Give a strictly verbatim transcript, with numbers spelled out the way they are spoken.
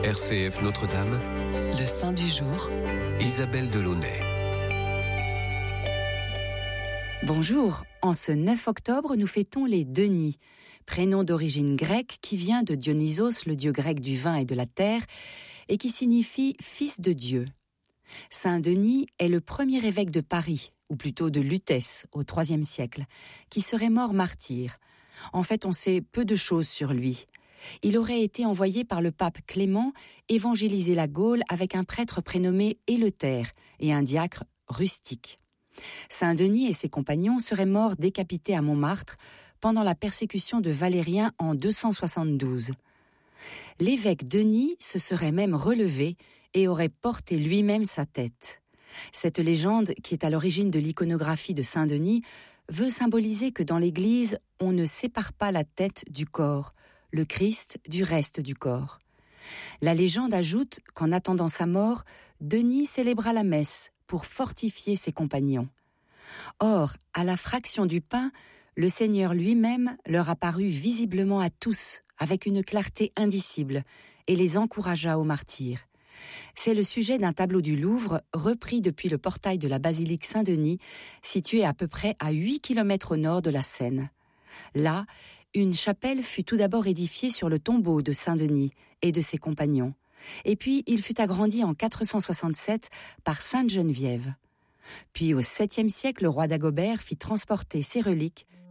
R C F Notre-Dame, le saint du jour, Isabelle Delaunay. Bonjour, en ce neuf octobre, nous fêtons les Denis, prénom d'origine grecque qui vient de Dionysos, le dieu grec du vin et de la terre, et qui signifie « fils de Dieu ». Saint Denis est le premier évêque de Paris, ou plutôt de Lutèce, au troisième siècle, qui serait mort martyr. En fait, on sait peu de choses sur lui. Il aurait été envoyé par le pape Clément évangéliser la Gaule avec un prêtre prénommé Éleuthère et un diacre rustique. Saint Denis et ses compagnons seraient morts décapités à Montmartre pendant la persécution de Valérien en deux cent soixante-douze. L'évêque Denis se serait même relevé et aurait porté lui-même sa tête. Cette légende, qui est à l'origine de l'iconographie de Saint Denis, veut symboliser que dans l'Église, on ne sépare pas la tête du corps, le Christ du reste du corps. La légende ajoute qu'en attendant sa mort, Denis célébra la messe pour fortifier ses compagnons. Or, à la fraction du pain, le Seigneur lui-même leur apparut visiblement à tous, avec une clarté indicible, et les encouragea au martyre. C'est le sujet d'un tableau du Louvre, repris depuis le portail de la basilique Saint-Denis, situé à peu près à huit kilomètres au nord de la Seine. Là, une chapelle fut tout d'abord édifiée sur le tombeau de Saint-Denis et de ses compagnons, et puis il fut agrandi en quatre cent soixante-sept par Sainte Geneviève. Puis au septième siècle, le roi Dagobert fit transporter ses reliques